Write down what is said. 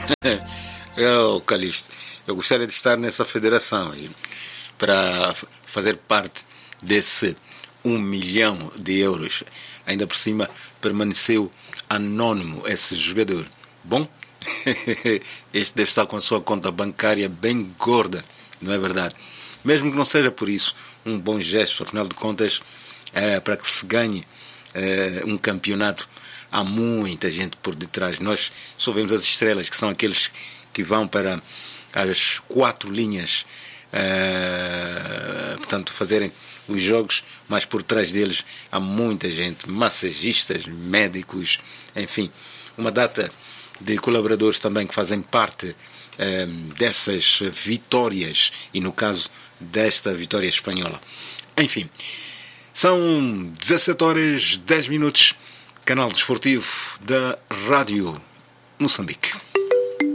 Calixto, eu gostaria de estar nessa federação aí, para fazer parte desse 1 milhão de euros. Ainda por cima permaneceu anónimo esse jogador. Bom, este deve estar com a sua conta bancária bem gorda, não é verdade? Mesmo que não seja por isso, um bom gesto, afinal de contas, para que se ganhe um campeonato, há muita gente por detrás. Nós só vemos as estrelas, que são aqueles que vão para as 4 linhas, portanto, fazerem os jogos, mas por trás deles há muita gente, massagistas, médicos, enfim, uma data de colaboradores também que fazem parte dessas vitórias, e no caso desta vitória espanhola. Enfim, são 17 horas 10 minutos, canal desportivo da Rádio Moçambique.